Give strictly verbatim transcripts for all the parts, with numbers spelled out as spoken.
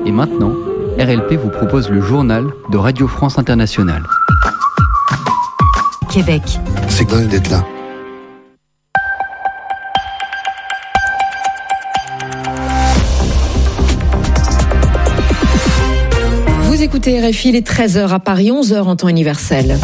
Et maintenant, R L P vous propose le journal de Radio France Internationale. Québec. C'est dingue d'être là. Vous écoutez R F I, il est treize heures à Paris, onze heures en temps universel.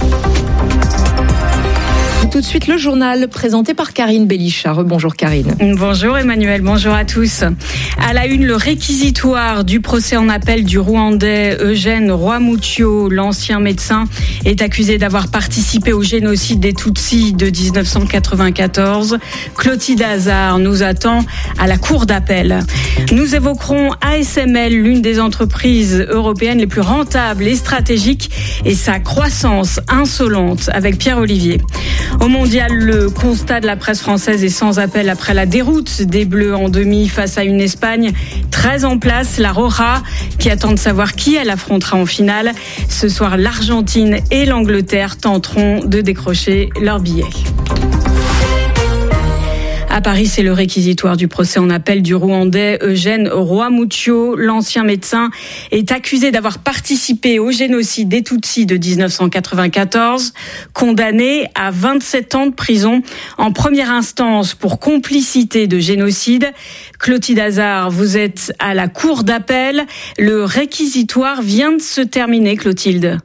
Tout de suite, le journal présenté par Karine Bellichard. Bonjour Karine. Bonjour Emmanuel, bonjour à tous. À la une, le réquisitoire du procès en appel du Rwandais Eugène Rwamucyo, l'ancien médecin, est accusé d'avoir participé au génocide des Tutsis de dix-neuf cent quatre-vingt-quatorze. Clotilde Hazard nous attend à la cour d'appel. Nous évoquerons A S M L, l'une des entreprises européennes les plus rentables et stratégiques, et sa croissance insolente avec Pierre Olivier. Au mondial, le constat de la presse française est sans appel après la déroute des Bleus en demi face à une Espagne très en place, la Roja, qui attend de savoir qui elle affrontera en finale. Ce soir, l'Argentine et l'Angleterre tenteront de décrocher leur billet. À Paris, c'est le réquisitoire du procès en appel du Rwandais Eugène Rwamucyo. L'ancien médecin est accusé d'avoir participé au génocide des Tutsis de dix-neuf cent quatre-vingt-quatorze, condamné à vingt-sept ans de prison en première instance pour complicité de génocide. Clotilde Hazard, vous êtes à la cour d'appel. Le réquisitoire vient de se terminer, Clotilde.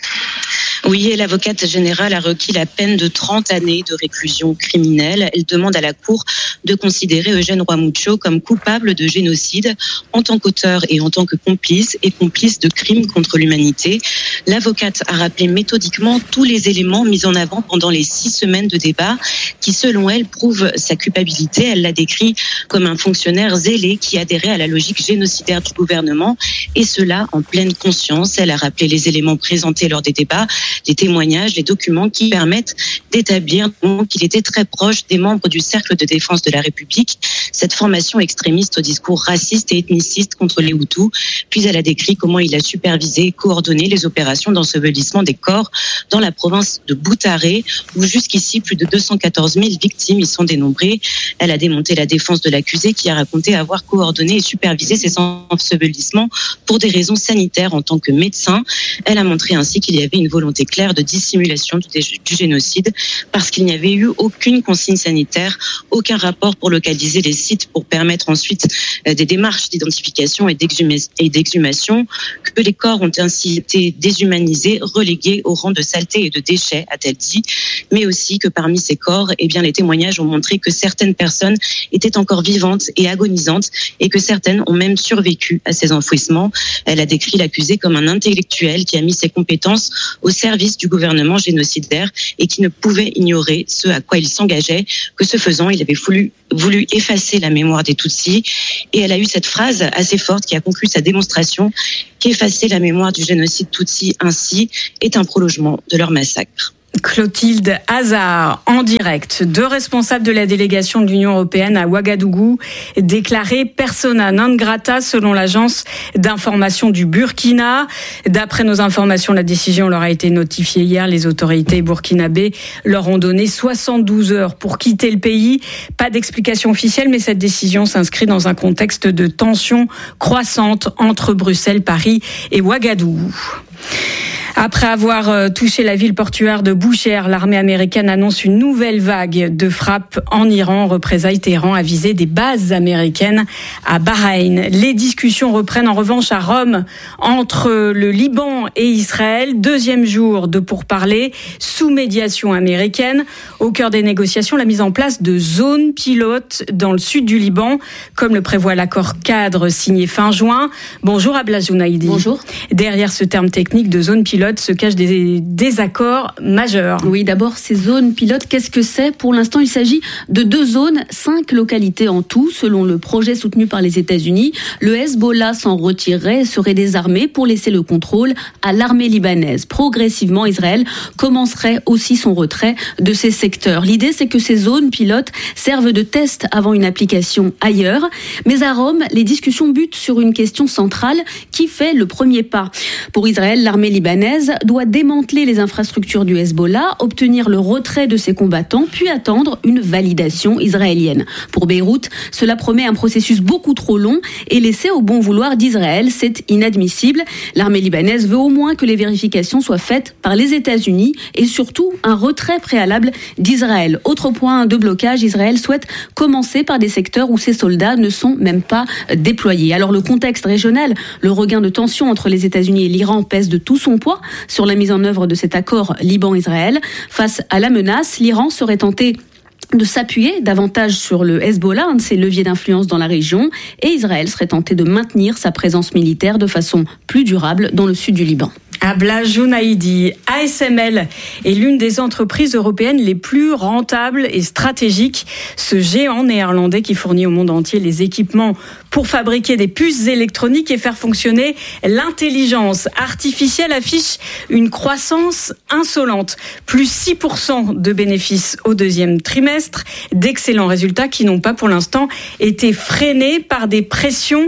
Oui, et l'avocate générale a requis la peine de trente années de réclusion criminelle. Elle demande à la Cour de considérer Eugène Rwamucyo comme coupable de génocide en tant qu'auteur et en tant que complice et complice de crimes contre l'humanité. L'avocate a rappelé méthodiquement tous les éléments mis en avant pendant les six semaines de débat qui, selon elle, prouvent sa culpabilité. Elle l'a décrit comme un fonctionnaire zélé qui adhérait à la logique génocidaire du gouvernement, et cela en pleine conscience. Elle a rappelé les éléments présentés lors des débats, les témoignages, les documents qui permettent d'établir qu'il était très proche des membres du Cercle de défense de la République, cette formation extrémiste au discours raciste et ethniciste contre les Hutus. Puis elle a décrit comment il a supervisé et coordonné les opérations d'ensevelissement des corps dans la province de Boutaré, où jusqu'ici plus de deux cent quatorze mille victimes y sont dénombrées. Elle a démonté la défense de l'accusé qui a raconté avoir coordonné et supervisé ces ensevelissements pour des raisons sanitaires en tant que médecin. Elle a montré ainsi qu'il y avait une volonté claire de dissimulation du, du génocide parce qu'il n'y avait eu aucune consigne sanitaire, aucun rapport pour localiser les sites pour permettre ensuite euh, des démarches d'identification et, d'exhuma- et d'exhumation, que les corps ont ainsi été déshumanisés, relégués au rang de saleté et de déchets, a-t-elle dit, mais aussi que parmi ces corps, eh bien, les témoignages ont montré que certaines personnes étaient encore vivantes et agonisantes et que certaines ont même survécu à ces enfouissements. Elle a décrit l'accusé comme un intellectuel qui a mis ses compétences au service du gouvernement génocidaire et qui ne pouvait ignorer ce à quoi il s'engageait, que ce faisant, il avait voulu, voulu effacer la mémoire des Tutsis. Et elle a eu cette phrase assez forte qui a conclu sa démonstration qu'effacer la mémoire du génocide Tutsi ainsi est un prolongement de leur massacre. Clotilde Hazard, en direct. Deux responsables de la délégation de l'Union européenne à Ouagadougou déclarés persona non grata selon l'agence d'information du Burkina. D'après nos informations, la décision leur a été notifiée hier. Les autorités burkinabées leur ont donné soixante-douze heures pour quitter le pays. Pas d'explication officielle, mais cette décision s'inscrit dans un contexte de tension croissante entre Bruxelles, Paris et Ouagadougou. Après avoir touché la ville portuaire de Boucher, l'armée américaine annonce une nouvelle vague de frappes en Iran. Représailles, Téhéran a visé des bases américaines à Bahreïn. Les discussions reprennent en revanche à Rome entre le Liban et Israël. Deuxième jour de pourparlers sous médiation américaine. Au cœur des négociations, la mise en place de zones pilotes dans le sud du Liban, comme le prévoit l'accord cadre signé fin juin. Bonjour Abla Jounaïdi. Bonjour. Derrière ce terme technique de zone pilote se cachent des désaccords majeurs. Oui, d'abord, ces zones pilotes, qu'est-ce que c'est ? Pour l'instant, il s'agit de deux zones, cinq localités en tout, selon le projet soutenu par les États-Unis. Le Hezbollah s'en retirerait et serait désarmé pour laisser le contrôle à l'armée libanaise. Progressivement, Israël commencerait aussi son retrait de ces secteurs. L'idée, c'est que ces zones pilotes servent de test avant une application ailleurs. Mais à Rome, les discussions butent sur une question centrale qui fait le premier pas. Pour Israël, l'armée libanaise libanaise doit démanteler les infrastructures du Hezbollah, obtenir le retrait de ses combattants, puis attendre une validation israélienne. Pour Beyrouth, cela promet un processus beaucoup trop long et laissé au bon vouloir d'Israël, c'est inadmissible. L'armée libanaise veut au moins que les vérifications soient faites par les États-Unis et surtout un retrait préalable d'Israël. Autre point de blocage, Israël souhaite commencer par des secteurs où ses soldats ne sont même pas déployés. Alors le contexte régional, le regain de tension entre les États-Unis et l'Iran pèse de tout son poids sur la mise en œuvre de cet accord Liban-Israël. Face à la menace, l'Iran serait tenté de s'appuyer davantage sur le Hezbollah, un de ses leviers d'influence dans la région, et Israël serait tenté de maintenir sa présence militaire de façon plus durable dans le sud du Liban. Abla Jounaidi, A S M L est l'une des entreprises européennes les plus rentables et stratégiques. Ce géant néerlandais qui fournit au monde entier les équipements pour fabriquer des puces électroniques et faire fonctionner l'intelligence artificielle affiche une croissance insolente. Plus six pour cent de bénéfices au deuxième trimestre. D'excellents résultats qui n'ont pas pour l'instant été freinés par des pressions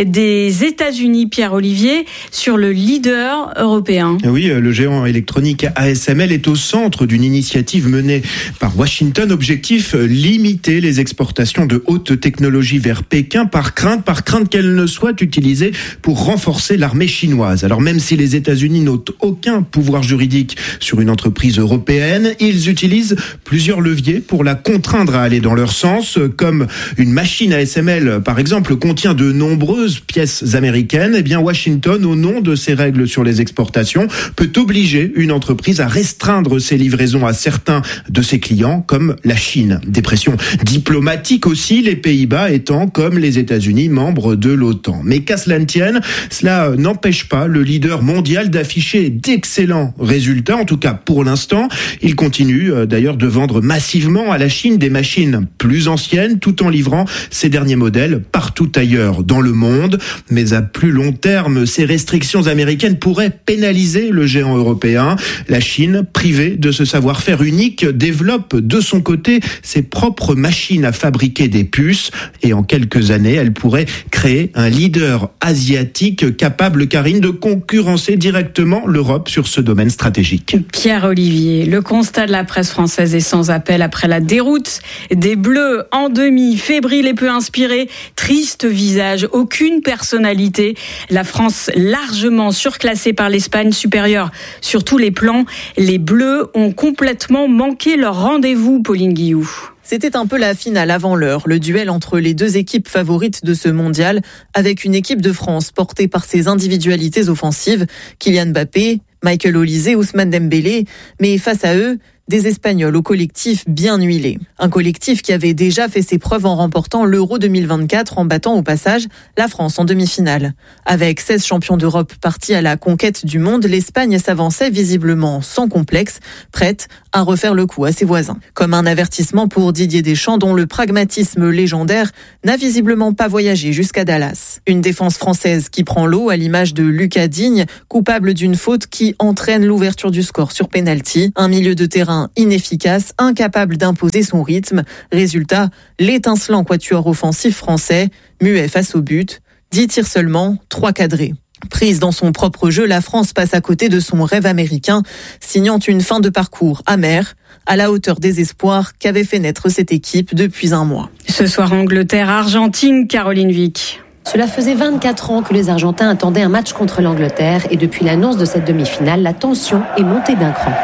des États-Unis, Pierre-Olivier, sur le leader européen. Oui, le géant électronique A S M L est au centre d'une initiative menée par Washington. Objectif, limiter les exportations de haute technologie vers Pékin par crainte, par crainte qu'elles ne soient utilisées pour renforcer l'armée chinoise. Alors même si les États-Unis n'ont aucun pouvoir juridique sur une entreprise européenne, ils utilisent plusieurs leviers pour la contraindre à aller dans leur sens, comme une machine A S M L, par exemple, contient de nombreuses pièces américaines. Eh bien, Washington, au nom de ses règles sur les exportations, peut obliger une entreprise à restreindre ses livraisons à certains de ses clients, comme la Chine. Des pressions diplomatiques aussi, les Pays-Bas étant, comme les États-Unis, membres de l'OTAN. Mais qu'à cela ne tienne, cela n'empêche pas le leader mondial d'afficher d'excellents résultats. En tout cas, pour l'instant, il continue d'ailleurs de vendre massivement à la Chine des machines plus anciennes, tout en livrant ses derniers modèles partout ailleurs dans le monde. Mais à plus long terme, ces restrictions américaines pourraient pénaliser le géant européen. La Chine, privée de ce savoir-faire unique, développe de son côté ses propres machines à fabriquer des puces. Et en quelques années, elle pourrait créer un leader asiatique capable, Karine, de concurrencer directement l'Europe sur ce domaine stratégique. Pierre-Olivier, le constat de la presse française est sans appel après la déroute des Bleus en demi, fébriles et peu inspirés, triste visage, aucune personnalité. La France largement surclassée par l'Espagne, supérieure sur tous les plans. Les Bleus ont complètement manqué leur rendez-vous, Pauline Guillou. C'était un peu la finale avant l'heure, le duel entre les deux équipes favorites de ce mondial, avec une équipe de France portée par ses individualités offensives, Kylian Mbappé, Michael Olise, Ousmane Dembélé, mais face à eux, des Espagnols au collectif bien huilé. Un collectif qui avait déjà fait ses preuves en remportant l'Euro deux mille vingt-quatre en battant au passage la France en demi-finale. Avec seize champions d'Europe partis à la conquête du monde, l'Espagne s'avançait visiblement sans complexe, prête à refaire le coup à ses voisins. Comme un avertissement pour Didier Deschamps, dont le pragmatisme légendaire n'a visiblement pas voyagé jusqu'à Dallas. Une défense française qui prend l'eau à l'image de Lucas Digne, coupable d'une faute qui entraîne l'ouverture du score sur pénalty. Un milieu de terrain inefficace, incapable d'imposer son rythme. Résultat, l'étincelant quatuor offensif français, muet face au but, dix tirs seulement, trois cadrés. Prise dans son propre jeu, la France passe à côté de son rêve américain, signant une fin de parcours amère, à la hauteur des espoirs qu'avait fait naître cette équipe depuis un mois. Ce soir, Angleterre-Argentine, Caroline Vic. Cela faisait vingt-quatre ans que les Argentins attendaient un match contre l'Angleterre et depuis l'annonce de cette demi-finale, la tension est montée d'un cran.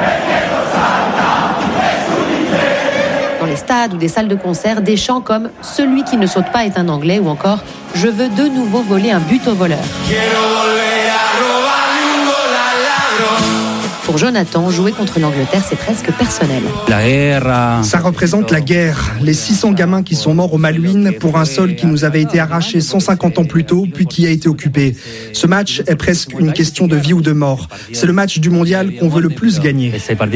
Dans les stades ou des salles de concert, des chants comme « Celui qui ne saute pas est un Anglais » ou encore « Je veux de nouveau voler un but au voleur ». Pour Jonathan, jouer contre l'Angleterre, c'est presque personnel. Ça représente la guerre. Les six cents gamins qui sont morts aux Malouines pour un sol qui nous avait été arraché cent cinquante ans plus tôt, puis qui a été occupé. Ce match est presque une question de vie ou de mort. C'est le match du mondial qu'on veut le plus gagner.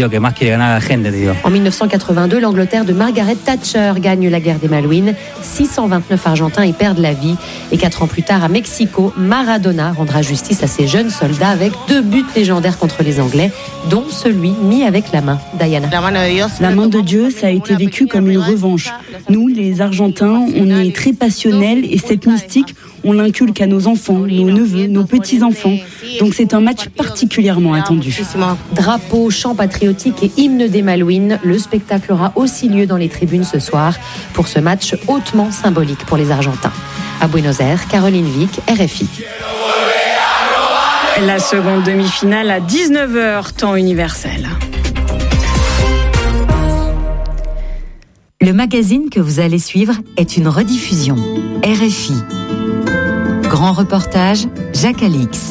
En dix-neuf cent quatre-vingt-deux, l'Angleterre de Margaret Thatcher gagne la guerre des Malouines. six cent vingt-neuf Argentins y perdent la vie. Et quatre ans plus tard, à Mexico, Maradona rendra justice à ses jeunes soldats avec deux buts légendaires contre les Anglais, dont celui mis avec la main. Diana. La main de Dieu, ça a été vécu comme une revanche. Nous, les Argentins, on est très passionnels et cette mystique, On l'inculque à nos enfants, nos neveux, nos petits-enfants. Donc c'est un match particulièrement attendu. Drapeau, chants patriotiques et hymne des Malouines, le spectacle aura aussi lieu dans les tribunes ce soir pour ce match hautement symbolique pour les Argentins. À Buenos Aires, Caroline Vic, R F I. La seconde demi-finale à dix-neuf heures, temps universel. Le magazine que vous allez suivre est une rediffusion. R F I. Grand reportage, Jacques Alix.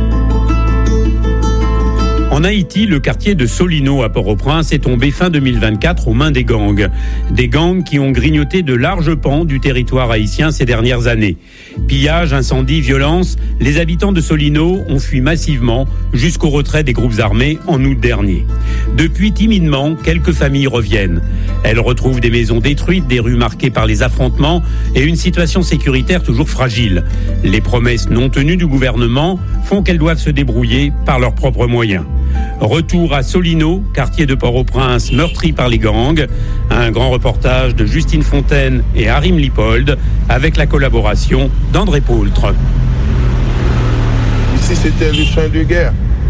En Haïti, le quartier de Solino à Port-au-Prince est tombé fin deux mille vingt-quatre aux mains des gangs. Des gangs qui ont grignoté de larges pans du territoire haïtien ces dernières années. Pillage, incendies, violence, les habitants de Solino ont fui massivement jusqu'au retrait des groupes armés en août dernier. Depuis, timidement, quelques familles reviennent. Elles retrouvent des maisons détruites, des rues marquées par les affrontements et une situation sécuritaire toujours fragile. Les promesses non tenues du gouvernement font qu'elles doivent se débrouiller par leurs propres moyens. Retour à Solino, quartier de Port-au-Prince meurtri par les gangs. Un grand reportage de Justine Fontaine et Harim Lipold avec la collaboration d'André Poultre. Ici, c'était le champ de guerre.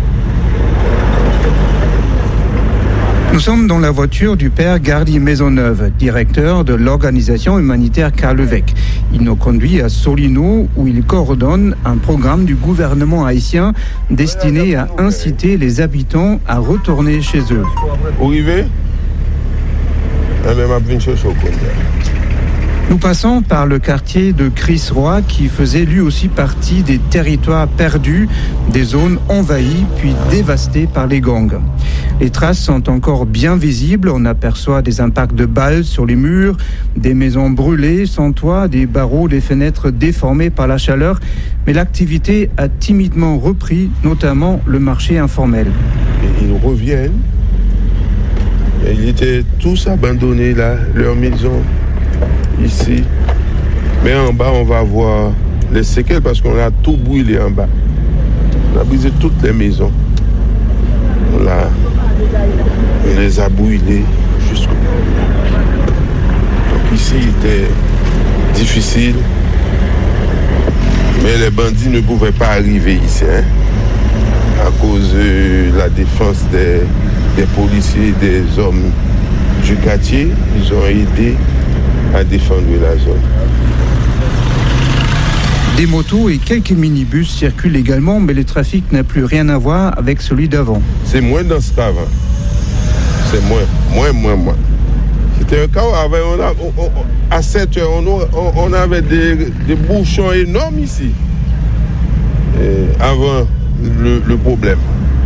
Nous sommes dans la voiture du père Gardy Maisonneuve, directeur de l'organisation humanitaire Karl Levesque. Il nous conduit à Solino où il coordonne un programme du gouvernement haïtien destiné à inciter les habitants à retourner chez eux. Arrivé, nous passons par le quartier de Chris Roy qui faisait lui aussi partie des territoires perdus, des zones envahies puis dévastées par les gangs. Les traces sont encore bien visibles, on aperçoit des impacts de balles sur les murs, des maisons brûlées sans toit, des barreaux, des fenêtres déformées par la chaleur, mais l'activité a timidement repris, notamment le marché informel. Et ils reviennent, et ils étaient tous abandonnés là, leur maison. Ici, mais en bas on va voir les séquelles parce qu'on a tout brûlé en bas. On a brisé toutes les maisons. On, a, on les a brûlées jusqu'au bout. Donc ici il était difficile, mais les bandits ne pouvaient pas arriver ici hein, à cause de la défense des, des policiers, des hommes du quartier. Ils ont aidé à défendre la zone. Des motos et quelques minibus circulent également, mais le trafic n'a plus rien à voir avec celui d'avant. C'est moins dense qu'avant. C'est moins, moins, moins, moins. C'était un cas où on a, on, on, à sept heures, on, on avait des, des bouchons énormes ici. Et avant le, le problème.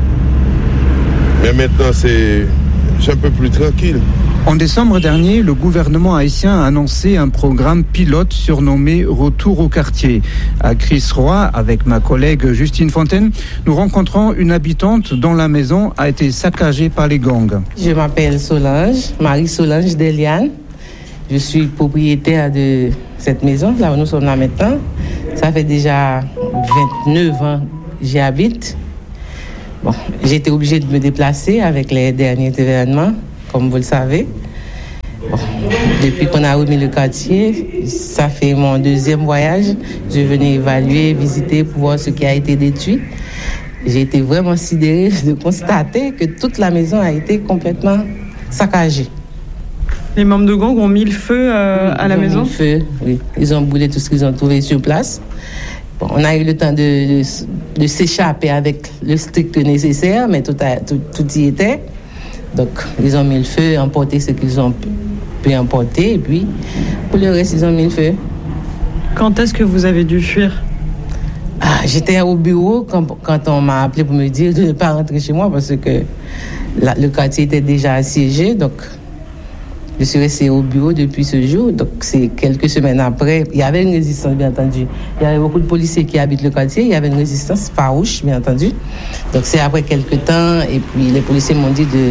Mais maintenant, c'est, c'est un peu plus tranquille. En décembre dernier, le gouvernement haïtien a annoncé un programme pilote surnommé Retour au quartier. À Chris Roy, avec ma collègue Justine Fontaine, nous rencontrons une habitante dont la maison a été saccagée par les gangs. Je m'appelle Solange, Marie-Solange Deliane. Je suis propriétaire de cette maison, là où nous sommes là maintenant. Ça fait déjà vingt-neuf ans que j'y habite. Bon, j'ai été obligée de me déplacer avec les derniers événements. Comme vous le savez, bon, depuis qu'on a remis le quartier, ça fait mon deuxième voyage. Je venais évaluer, visiter pour voir ce qui a été détruit. J'ai été vraiment sidérée de constater que toute la maison a été complètement saccagée. Les membres de gang ont mis le feu euh, à la maison ? Ils ont mis le feu, oui. Ils ont brûlé tout ce qu'ils ont trouvé sur place. Bon, on a eu le temps de, de, de s'échapper avec le strict nécessaire, mais tout, a, tout, tout y était. Donc, ils ont mis le feu, emporté ce qu'ils ont pu emporter, et puis, pour le reste, ils ont mis le feu. Quand est-ce que vous avez dû fuir ? Ah, j'étais au bureau quand, quand on m'a appelé pour me dire de ne pas rentrer chez moi parce que la, le quartier était déjà assiégé. Donc, je suis restée au bureau depuis ce jour. Donc, c'est quelques semaines après. Il y avait une résistance, bien entendu. Il y avait beaucoup de policiers qui habitent le quartier. Il y avait une résistance farouche, bien entendu. Donc, c'est après quelques temps. Et puis, les policiers m'ont dit de,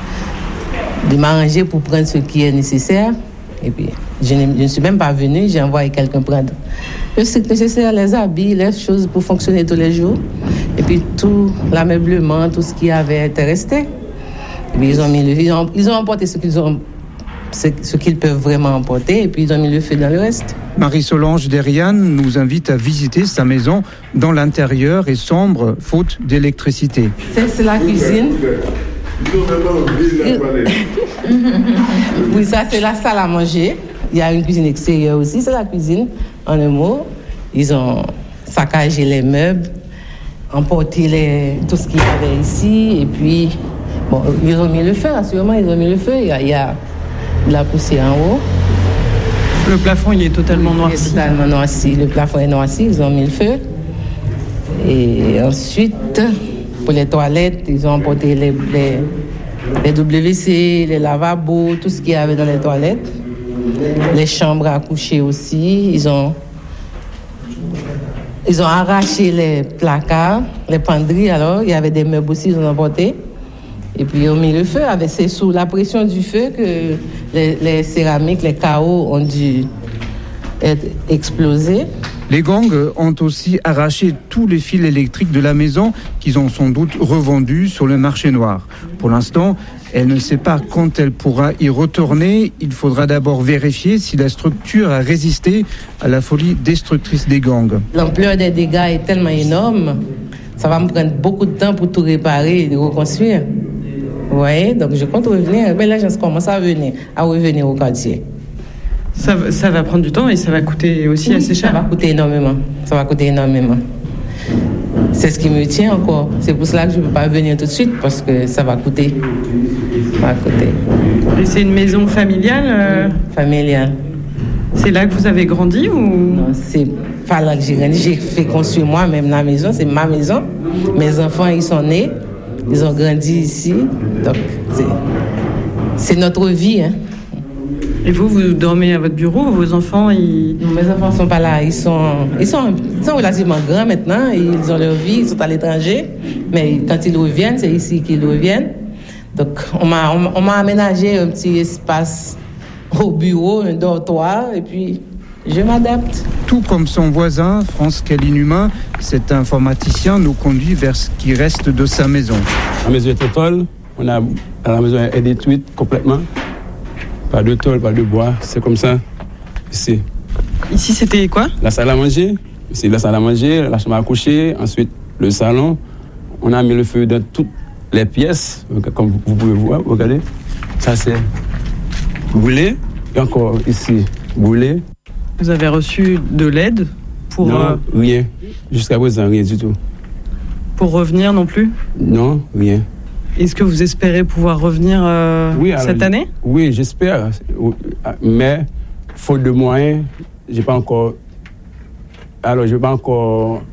de m'arranger pour prendre ce qui est nécessaire. Et puis, je ne, je ne suis même pas venue. J'ai envoyé quelqu'un prendre le strict nécessaire, les habits, les choses pour fonctionner tous les jours. Et puis, tout l'ameublement, tout ce qui avait été resté. Et puis, ils ont mis le, ils ont, ils ont emporté ce qu'ils ont ce, ce qu'ils peuvent vraiment emporter, et puis ils ont mis le feu dans le reste. Marie-Solange Derian nous invite à visiter sa maison dans l'intérieur est sombre, faute d'électricité. C'est, c'est la cuisine. Oui, ça c'est la salle à manger. Il y a une cuisine extérieure aussi, c'est la cuisine, en un mot. Ils ont saccagé les meubles, emporté les, tout ce qu'il y avait ici, et puis, bon, ils ont mis le feu, assurément, ils ont mis le feu. Il y a, il y a de la poussière en haut. Le plafond, il est totalement noirci. Il est totalement noirci. Le plafond est noirci, ils ont mis le feu. Et ensuite, pour les toilettes, ils ont emporté les, les, les W C, les lavabos, tout ce qu'il y avait dans les toilettes. Les chambres à coucher aussi. Ils ont, ils ont arraché les placards, les penderies. Alors, il y avait des meubles aussi, ils ont emporté. Et puis, ils ont mis le feu. Avec, c'est sous la pression du feu que les, les céramiques, les carreaux ont dû être explosés. Les gangs ont aussi arraché tous les fils électriques de la maison qu'ils ont sans doute revendus sur le marché noir. Pour l'instant, elle ne sait pas quand elle pourra y retourner. Il faudra d'abord vérifier si la structure a résisté à la folie destructrice des gangs. L'ampleur des dégâts est tellement énorme, ça va me prendre beaucoup de temps pour tout réparer et de reconstruire. Vous voyez, donc je compte revenir. Mais là, je commence à venir, à revenir au quartier. Ça, ça va prendre du temps et ça va coûter aussi oui, assez cher. Ça va coûter énormément. Ça va coûter énormément. C'est ce qui me tient encore. C'est pour cela que je ne peux pas venir tout de suite parce que ça va coûter. Ça va coûter. Et c'est une maison familiale euh... Familiale. C'est là que vous avez grandi ou... Non, c'est pas là que j'ai grandi. J'ai fait construire moi-même la maison. C'est ma maison. Mes enfants, ils sont nés. Ils ont grandi ici. Donc, c'est, c'est notre vie, hein. Et vous, vous dormez à votre bureau, vos enfants, ils... Non, mes enfants ne sont pas là, ils sont, ils, sont, ils sont relativement grands maintenant, ils ont leur vie, ils sont à l'étranger, mais quand ils reviennent, c'est ici qu'ils reviennent. Donc, on m'a, on, on m'a aménagé un petit espace au bureau, un dortoir, et puis je m'adapte. Tout comme son voisin, France Kalinuma, cet informaticien nous conduit vers ce qui reste de sa maison. La maison est totale, on a, la maison est détruite complètement. Pas de tôle, pas de bois, c'est comme ça. Ici. Ici, c'était quoi? La salle à manger. Ici, la salle à manger, la chambre à coucher, ensuite le salon. On a mis le feu dans toutes les pièces, comme vous pouvez voir, regardez. Ça, c'est brûlé. Et encore ici, brûlé. Vous avez reçu de l'aide pour... Non, euh... rien. Jusqu'à présent, rien du tout. Pour revenir non plus? Non, rien. Est-ce que vous espérez pouvoir revenir euh, oui, alors, cette année? Oui, j'espère. Mais, faute de moyens, j'ai pas encore... Alors, je n'ai pas encore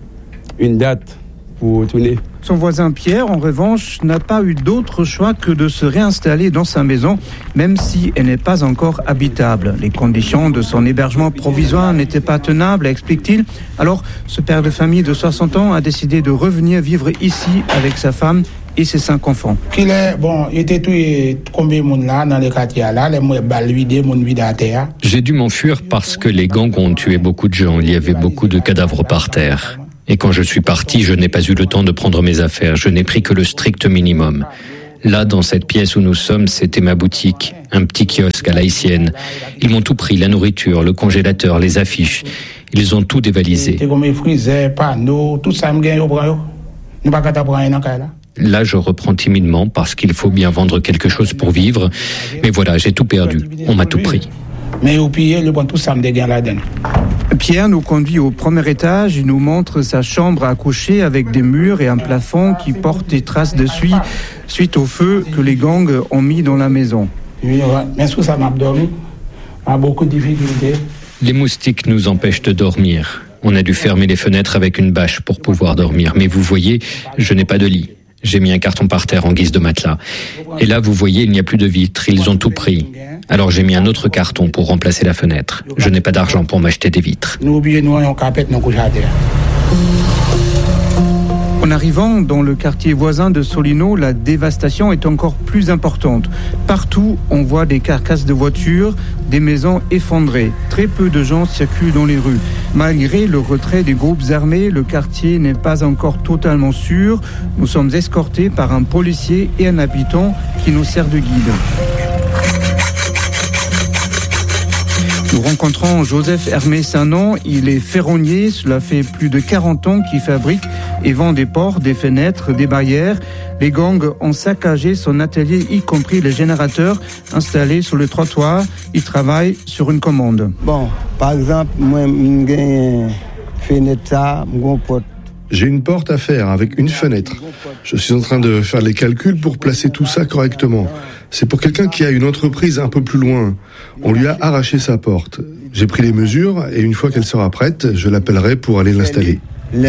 une date pour retourner. Son voisin Pierre, en revanche, n'a pas eu d'autre choix que de se réinstaller dans sa maison, même si elle n'est pas encore habitable. Les conditions de son hébergement provisoire n'étaient pas tenables, explique-t-il. Alors, ce père de famille de soixante ans a décidé de revenir vivre ici avec sa femme et ses cinq enfants. Qu'il est, bon, il était tué combien de monde là, dans les quartiers là, les balles vidées, mon vide à terre. J'ai dû m'enfuir parce que les gangs ont tué beaucoup de gens. Il y avait beaucoup de cadavres par terre. Et quand je suis parti, je n'ai pas eu le temps de prendre mes affaires. Je n'ai pris que le strict minimum. Là, dans cette pièce où nous sommes, c'était ma boutique, un petit kiosque à l'haïtienne. Ils m'ont tout pris, la nourriture, le congélateur, les affiches. Ils ont tout dévalisé. Là, je reprends timidement parce qu'il faut bien vendre quelque chose pour vivre. Mais voilà, j'ai tout perdu. On m'a tout pris. Pierre nous conduit au premier étage. Il nous montre sa chambre à coucher avec des murs et un plafond qui porte des traces de suie suite au feu que les gangs ont mis dans la maison. Les moustiques nous empêchent de dormir. On a dû fermer les fenêtres avec une bâche pour pouvoir dormir. Mais vous voyez, je n'ai pas de lit. J'ai mis un carton par terre en guise de matelas. Et là, vous voyez, il n'y a plus de vitres. Ils ont tout pris. Alors j'ai mis un autre carton pour remplacer la fenêtre. Je n'ai pas d'argent pour m'acheter des vitres. En arrivant dans le quartier voisin de Solino, la dévastation est encore plus importante. Partout, on voit des carcasses de voitures, des maisons effondrées. Très peu de gens circulent dans les rues. Malgré le retrait des groupes armés, le quartier n'est pas encore totalement sûr. Nous sommes escortés par un policier et un habitant qui nous sert de guide. Nous rencontrons Joseph Hermé Saint-Non. Il est ferronnier. Cela fait plus de quarante ans qu'il fabrique et vend des portes, des fenêtres, des barrières. Les gangs ont saccagé son atelier, y compris les générateurs installés sur le trottoir. Il travaille sur une commande. Bon, par exemple, moi, j'ai une fenêtre, une porte. J'ai une porte à faire avec une fenêtre. Je suis en train de faire les calculs pour placer tout ça correctement. C'est pour quelqu'un qui a une entreprise un peu plus loin. On lui a arraché sa porte. J'ai pris les mesures et une fois qu'elle sera prête, je l'appellerai pour aller l'installer.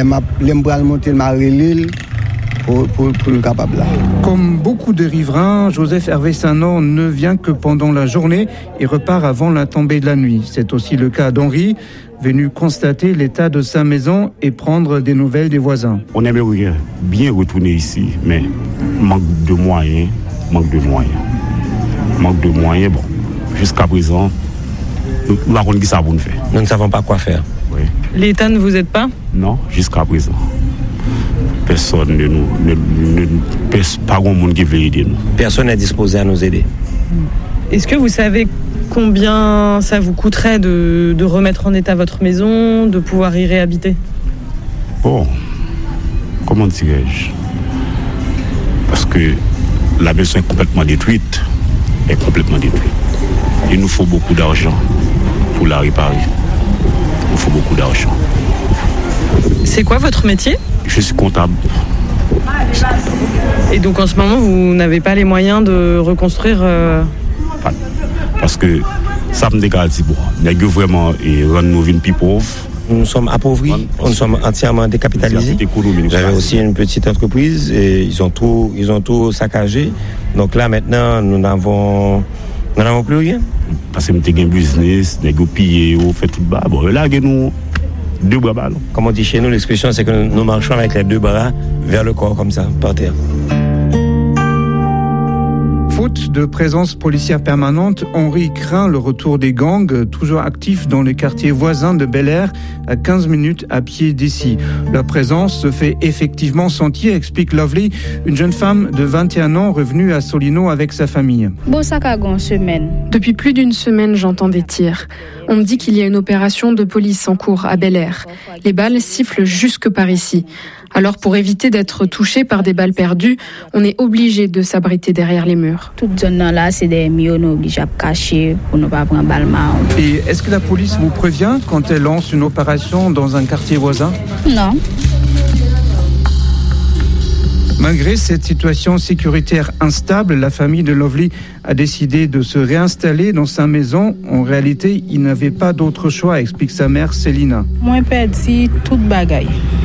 Pour, pour, pour le capable là. Comme beaucoup de riverains, Joseph Hervé Saint-Non ne vient que pendant la journée et repart avant la tombée de la nuit. C'est aussi le cas d'Henri, venu constater l'état de sa maison et prendre des nouvelles des voisins. On aimerait bien retourner ici, mais manque de moyens, manque de moyens. Manque de moyens, bon, jusqu'à présent, nous n'avons pas ça pour nous faire. Nous ne savons pas quoi faire. Oui. L'État ne vous aide pas ? Non, jusqu'à présent. Personne ne nous, ne, ne, pas grand monde qui veut aider nous. Personne n'est disposé à nous aider. Est-ce que vous savez combien ça vous coûterait de, de remettre en état votre maison, de pouvoir y réhabiter ? Bon, comment dirais-je ? Parce que la maison est complètement détruite, est complètement détruite. Il nous faut beaucoup d'argent pour la réparer. Il nous faut beaucoup d'argent. C'est quoi votre métier ? Je suis comptable. Et donc en ce moment, vous n'avez pas les moyens de reconstruire euh... Parce que ça me dégage, bon, il y a vraiment rendre nos vies plus pauvres. Nous sommes appauvris, nous sommes entièrement décapitalisés. J'avais aussi une petite entreprise et ils ont tout, ils ont tout saccagé. Donc là maintenant, nous n'avons, nous n'avons plus rien. Parce que nous avons un business, nous avons pillé, nous avons fait tout bas. Bon, là, nous deux bras ballons. Comme on dit chez nous, l'expression c'est que nous marchons avec les deux bras vers le corps comme ça, par terre. Faute de présence policière permanente, Henri craint le retour des gangs, toujours actifs dans les quartiers voisins de Bel-Air, à quinze minutes à pied d'ici. Leur présence se fait effectivement sentir, explique Lovely, une jeune femme de vingt et un ans revenue à Solino avec sa famille. Depuis plus d'une semaine, j'entends des tirs. On me dit qu'il y a une opération de police en cours à Bel-Air. Les balles sifflent jusque par ici. Alors pour éviter d'être touché par des balles perdues, on est obligé de s'abriter derrière les murs. Toute zone là, c'est des murs, on est obligé de cacher pour ne pas prendre balle. Et est-ce que la police vous prévient quand elle lance une opération dans un quartier voisin ? Non. Malgré cette situation sécuritaire instable, la famille de Lovely a décidé de se réinstaller dans sa maison. En réalité, il n'avait pas d'autre choix, explique sa mère Célina. Moi, perdu toute bagaille.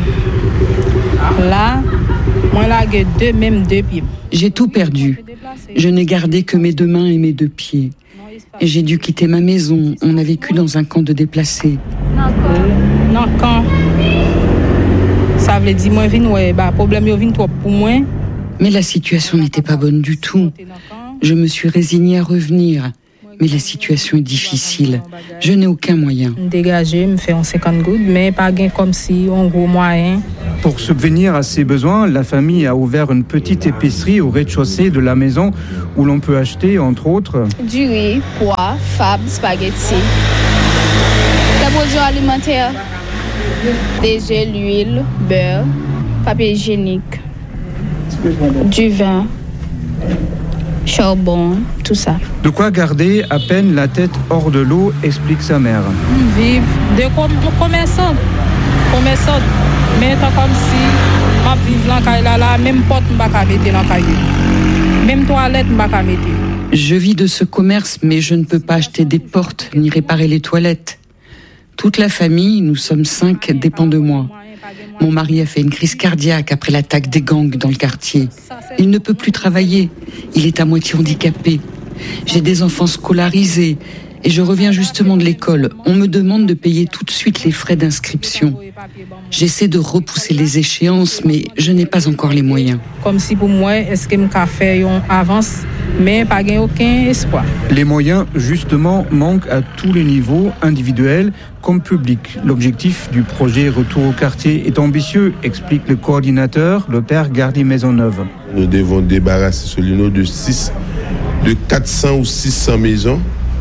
Là, moi là, j'ai deux, même deux pieds. J'ai tout perdu. Je n'ai gardé que mes deux mains et mes deux pieds. Et j'ai dû quitter ma maison. On a vécu dans un camp de déplacés. Non, camp. Ça veut dire moi vinn ouais bah problème yo vinn trop pour moi. Mais la situation n'était pas bonne du tout. Je me suis résignée à revenir. Mais la situation est difficile. Je n'ai aucun moyen. Dégager, me faire en cinquante gouttes, mais pas gain comme si on gros moyen. Pour subvenir à ses besoins, la famille a ouvert une petite épicerie au rez-de-chaussée de la maison où l'on peut acheter, entre autres, du riz, pois, fab, spaghetti, des produits alimentaires, des œufs, l'huile, beurre, papier hygiénique, du vin, charbon, tout ça. De quoi garder à peine la tête hors de l'eau, explique sa mère. Vive de commerçants, commerçants, mais tant comme si ma vive là, là, là, même porte m'ba ka mettre dans caillou, même toilette m'ba ka mettre. Je vis de ce commerce, mais je ne peux pas acheter des portes ni réparer les toilettes. Toute la famille, nous sommes cinq, dépend de moi. Mon mari a fait une crise cardiaque après l'attaque des gangs dans le quartier. Il ne peut plus travailler. Il est à moitié handicapé. J'ai des enfants scolarisés et je reviens justement de l'école. On me demande de payer tout de suite les frais d'inscription. J'essaie de repousser les échéances, mais je n'ai pas encore les moyens. Comme si pour moi, est-ce que je peux faire une avance, mais pas aucun espoir. Les moyens, justement, manquent à tous les niveaux, individuels comme publics. L'objectif du projet Retour au quartier est ambitieux, explique le coordinateur, le père Gardy Maisonneuve. Nous devons débarrasser Solino de six, de quatre cents ou six cents maisons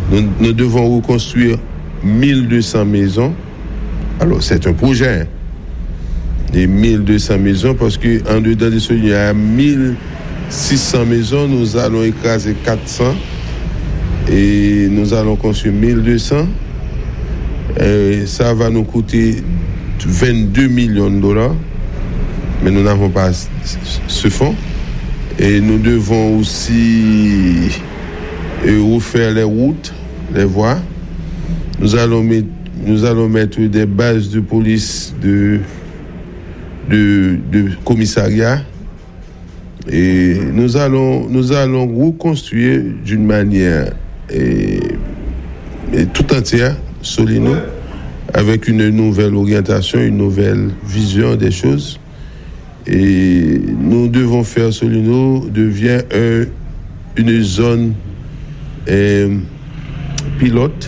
Nous, nous devons reconstruire mille deux cents maisons. Alors, c'est un projet. Et mille deux cents maisons, parce qu'en dedans de ce, il y a mille six cents maisons. Nous allons écraser quatre cents. Et nous allons construire mille deux cents. Et ça va nous coûter vingt-deux millions de dollars. Mais nous n'avons pas ce fonds. Et nous devons aussi refaire les routes, les voies. Nous allons mettre, nous allons mettre des bases de police, de, de, de commissariat. Et nous allons, nous allons reconstruire d'une manière et, et tout entière Solino, avec une nouvelle orientation, une nouvelle vision des choses. Et nous devons faire Solino devient un, une zone euh, pilote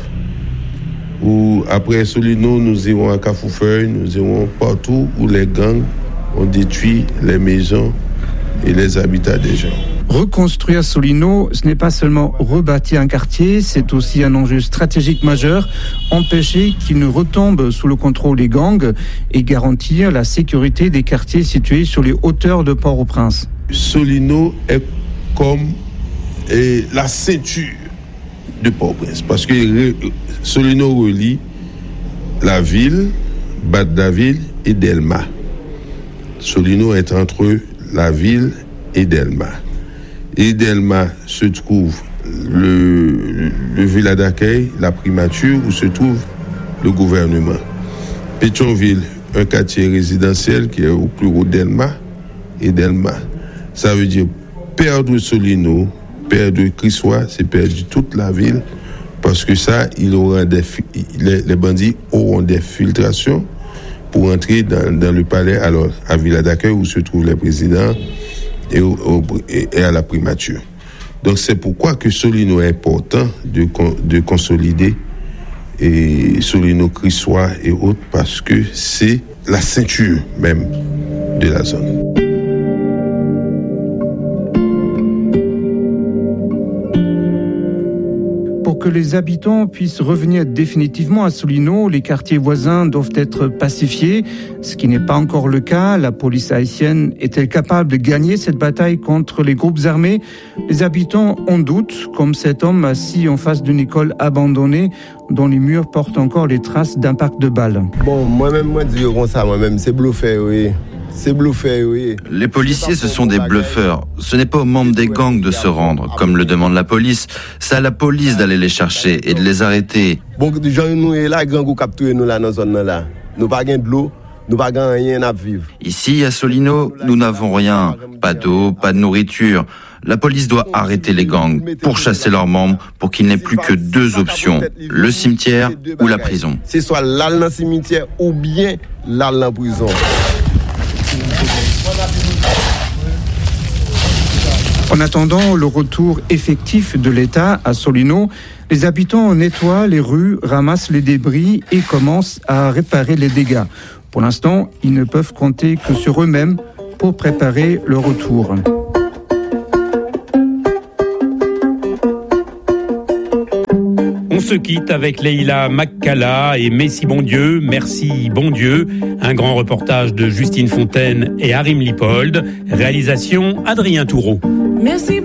où après Solino, nous irons à Cafoufeuille, nous irons partout où les gangs ont détruit les maisons et les habitats des gens. Reconstruire Solino, ce n'est pas seulement rebâtir un quartier, c'est aussi un enjeu stratégique majeur, empêcher qu'il ne retombe sous le contrôle des gangs et garantir la sécurité des quartiers situés sur les hauteurs de Port-au-Prince. Solino est comme et, la ceinture de Port-au-Prince, parce que Solino relie la ville, Bat-Daville et Delma. Solino est entre la ville et Delma. Et Delma se trouve le, le village d'accueil, la primature, où se trouve le gouvernement. Pétionville, un quartier résidentiel qui est au plus haut Delma et Delma. Ça veut dire perdre Solino, perdre Crissois, c'est perdre toute la ville, parce que ça, il aura des, les, les bandits auront des filtrations pour entrer dans, dans le palais, alors à village d'accueil où se trouvent les présidents, Et, au, au, et à la primature. Donc c'est pourquoi que Solino est important de, de consolider et Solino, Crissois et autres, parce que c'est la ceinture même de la zone. Pour que les habitants puissent revenir définitivement à Solino, les quartiers voisins doivent être pacifiés, ce qui n'est pas encore le cas. La police haïtienne est-elle capable de gagner cette bataille contre les groupes armés? Les habitants en doutent, comme cet homme assis en face d'une école abandonnée dont les murs portent encore les traces d'impact de balles. Bon, moi-même, moi, je dis comme ça, moi-même, c'est bluffé, oui. C'est bluffé, oui. Les policiers, ce sont des bluffeurs. Ce n'est pas aux membres des gangs de se rendre, comme le demande la police. C'est à la police d'aller les chercher et de les arrêter. Bon, déjà, nous, là, gang, vous capturez nous là, dans cette zone-là. Nous pas de l'eau, nous pas rien à vivre. Ici, à Solino, nous n'avons rien. Pas d'eau, pas de nourriture. La police doit arrêter les gangs, pourchasser leurs membres, pour qu'il n'ait plus que deux options, le cimetière ou la prison. C'est soit là dans le cimetière ou bien là dans la prison. En attendant le retour effectif de l'État à Solino, les habitants nettoient les rues, ramassent les débris et commencent à réparer les dégâts. Pour l'instant, ils ne peuvent compter que sur eux-mêmes pour préparer le retour. On se quitte avec Leïla Makkala et Messi Bondieu. Merci Bondieu. Un grand reportage de Justine Fontaine et Harim Lipold. Réalisation Adrien Toureau. Merci.